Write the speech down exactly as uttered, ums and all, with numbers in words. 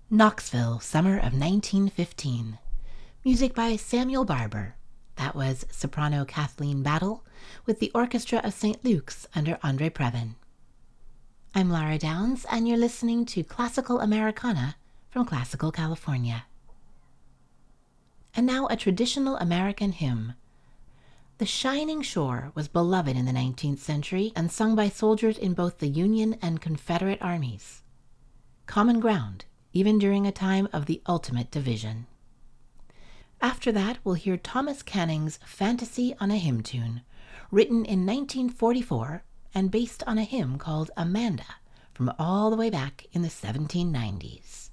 Knoxville, summer of nineteen fifteen. Music by Samuel Barber. That was soprano Kathleen Battle with the Orchestra of Saint Luke's under Andre Previn. I'm Lara Downs, and you're listening to Classical Americana from Classical California. And now a traditional American hymn. The Shining Shore was beloved in the nineteenth century and sung by soldiers in both the Union and Confederate armies. Common ground, even during a time of the ultimate division. After that, we'll hear Thomas Canning's Fantasy on a Hymn Tune, written in nineteen forty-four and based on a hymn called Amanda from all the way back in the seventeen nineties.